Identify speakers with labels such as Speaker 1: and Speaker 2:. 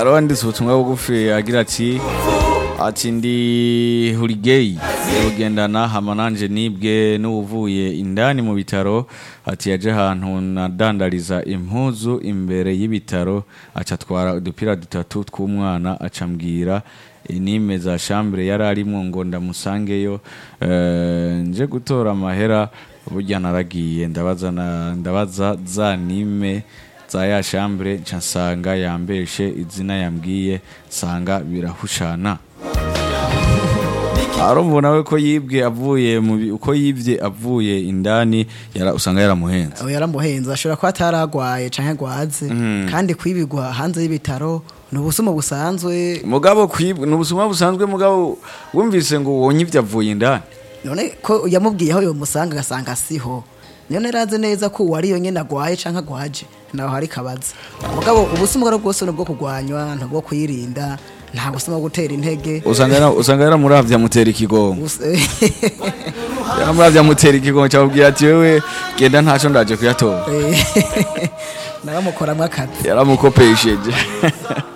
Speaker 1: aranditse ubutumwa bugufi agira ati ndi Hurigay ugendana hama nanje nibwe n'uvuye indani mu bitaro ati yaje ahantu nadandariza impuzu imbere y'ibitaro acatwara udupira dutatu tw'umwana acambwira inime za chambre yararimo ngo ndamusangeyo nje gutora amahera burya naragiye ndabaza za nime za ya chambre nsanga yambeshe izina yambwiye sanga birahushana arumva nawe ko yibwe avuye uko yibye avuye indani usanga yaramuhenze
Speaker 2: yaramuhenze ashobora kuba ataragwaye canke gwaze kandi kwibigwa hanze y'ibitaro n'ubusuma busanzwe
Speaker 1: mugabo kwibwa n'ubusuma busanzwe mugabo wumvise ngo wonyivye avuye indani
Speaker 2: none ko yamubwiye aho yo musanga gasanga siho none raze neza ko wari yo nyene agwaye canke agwaje naho hari kabaza mugabo ubusuma bwose no bwo kugwanywa ntabwo kwirinda nta gusoma gutera intege
Speaker 1: usanga yaramuravya mutera ikigongo yaramuravya mutera ikigongo cyabubwira ati wewe genda ntaco ndaje kuyatora
Speaker 2: naramukoramwe akazi
Speaker 1: yaramukopesheje